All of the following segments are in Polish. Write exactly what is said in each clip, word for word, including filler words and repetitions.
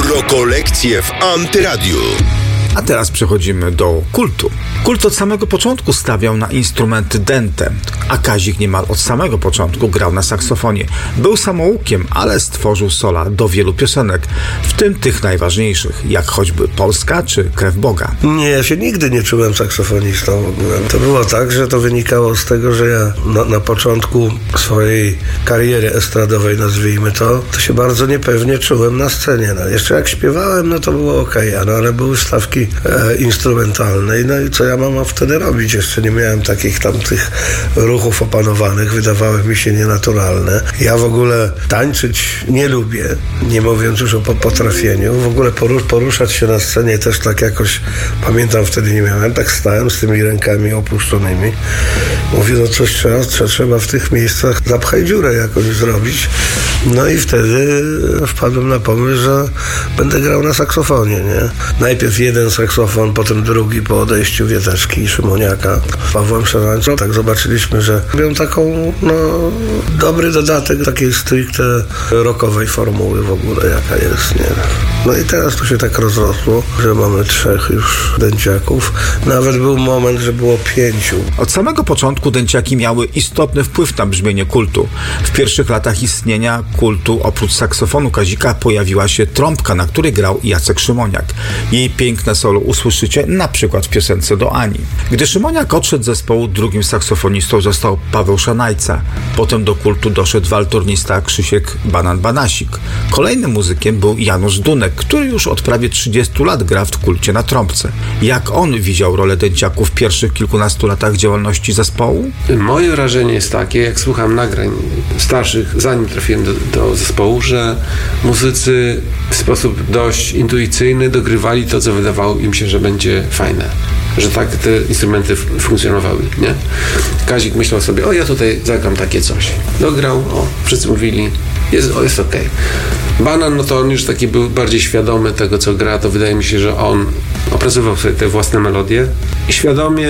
Rokolekcje w Antyradiu. A teraz przechodzimy do kultu. Kult od samego początku stawiał na instrumenty dęte, a Kazik niemal od samego początku grał na saksofonie. Był samoukiem, ale stworzył sola do wielu piosenek, w tym tych najważniejszych, jak choćby Polska czy Krew Boga. Nie, ja się nigdy nie czułem saksofonistą w ogóle. To było tak, że to wynikało z tego, że ja na, na początku swojej kariery estradowej, nazwijmy to, to się bardzo niepewnie czułem na scenie. No, jeszcze jak śpiewałem, no to było okej, okay, no, ale były stawki e, instrumentalne. No i co ja mam wtedy robić? Jeszcze nie miałem takich tam tych ruchów opanowanych, wydawały mi się nienaturalne. Ja w ogóle tańczyć nie lubię, nie mówiąc już o potrafieniu. W ogóle porusz, poruszać się na scenie też tak jakoś, pamiętam wtedy nie miałem, tak stałem z tymi rękami opuszczonymi. Mówię, no coś trzeba, trzeba w tych miejscach zapchaj dziurę jakoś zrobić. No i wtedy wpadłem na pomysł, że będę grał na saksofonie, nie? Najpierw jeden saksofon, potem drugi po odejściu Wieteczki i Szymoniaka, Pawłem Szarańcą. Tak zobaczyliśmy, że robią taką, no, dobry dodatek takiej stricte rockowej formuły w ogóle, jaka jest, nie? No i teraz to się tak rozrosło, że mamy trzech już dęciaków. Nawet był moment, że było pięciu. Od samego początku dęciaki miały istotny wpływ na brzmienie kultu. W pierwszych latach istnienia kultu oprócz saksofonu Kazika pojawiła się trąbka, na której grał Jacek Szymoniak. Jej piękne solo usłyszycie na przykład w piosence do Ani. Gdy Szymoniak odszedł z zespołu, drugim saksofonistą został Paweł Szanajca. Potem do kultu doszedł waltornista Krzysiek Banan-Banasik. Kolejnym muzykiem był Janusz Dunek, który już od prawie trzydziestu lat gra w kulcie na trąbce. Jak on widział rolę dęciaków w pierwszych kilkunastu latach działalności zespołu? Moje wrażenie jest takie, jak słucham nagrań starszych, zanim trafiłem do, do zespołu, że muzycy w sposób dość intuicyjny dogrywali to, co wydawało im się, że będzie fajne. Że tak te instrumenty f- funkcjonowały, nie? Kazik myślał sobie, o ja tutaj zagram takie coś. Dograł, o, wszyscy mówili, jest, o, jest okej. Okay. Banan, no to on już taki był bardziej świadomy tego, co gra, to wydaje mi się, że on opracował sobie te własne melodie i świadomie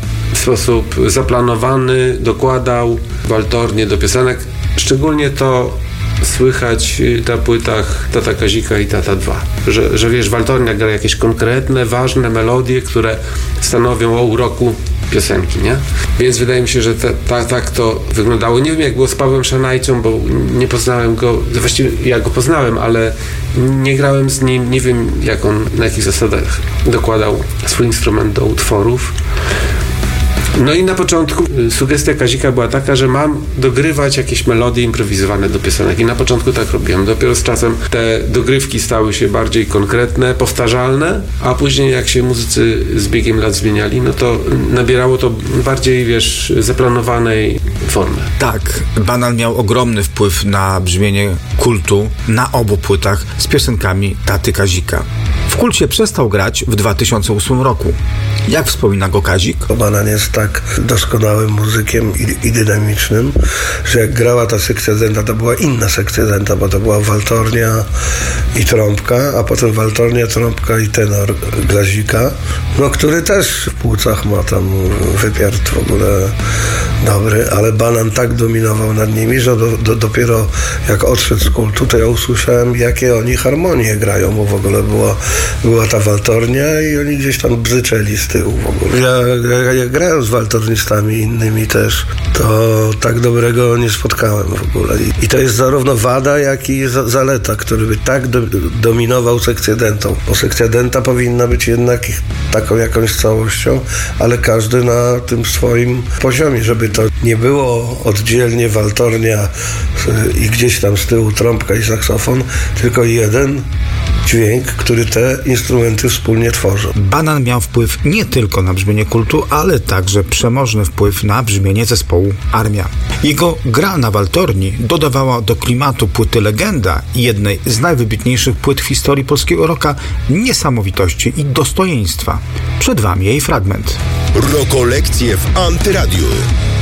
w sposób zaplanowany dokładał waltornie do piosenek. Szczególnie to słychać na płytach Tata Kazika i Tata dwa, że, że wiesz, waltornia gra jakieś konkretne, ważne melodie, które stanowią o uroku piosenki, nie? Więc wydaje mi się, że ta, ta, tak to wyglądało. Nie wiem, jak było z Pawłem Szanajcą, bo nie poznałem go, właściwie ja go poznałem, ale nie grałem z nim, nie wiem, jak on, na jakich zasadach dokładał swój instrument do utworów. No i na początku sugestia Kazika była taka, że mam dogrywać jakieś melodie improwizowane do piosenek i na początku tak robiłem. Dopiero z czasem te dogrywki stały się bardziej konkretne, powtarzalne, a później jak się muzycy z biegiem lat zmieniali, no to nabierało to bardziej, wiesz, zaplanowanej formy. Tak, Banan miał ogromny wpływ na brzmienie kultu na obu płytach z piosenkami Taty Kazika. W kulcie przestał grać w dwa tysiące ósmym roku. Jak wspomina go Kazik? Banan jest tak doskonałym muzykiem i, i dynamicznym, że jak grała ta sekcja dęta, to była inna sekcja dęta, bo to była waltornia i trąbka, a potem waltornia, trąbka i tenor Glazika, no który też w płucach ma tam wypiart w ogóle dobry, ale Banan tak dominował nad nimi, że do, do, dopiero jak odszedł z kultu, to ja usłyszałem, jakie oni harmonie grają, bo w ogóle była, była ta waltornia i oni gdzieś tam bzyczeli z tyłu w ogóle. Ja, ja, ja grałem z waltornistami innymi też, to tak dobrego nie spotkałem w ogóle. I, i to jest zarówno wada, jak i za, zaleta, który by tak do, dominował sekcję dętą, bo sekcja dęta powinna być jednak taką jakąś całością, ale każdy na tym swoim poziomie, żeby to nie było oddzielnie waltornia i gdzieś tam z tyłu trąbka i saksofon, tylko jeden dźwięk, który te instrumenty wspólnie tworzą. Banan miał wpływ nie tylko na brzmienie kultu, ale także przemożny wpływ na brzmienie zespołu Armia. Jego gra na waltorni dodawała do klimatu płyty Legenda, jednej z najwybitniejszych płyt w historii polskiego rocka, niesamowitości i dostojeństwa. Przed wami jej fragment. Rokolekcje w Antyradiu.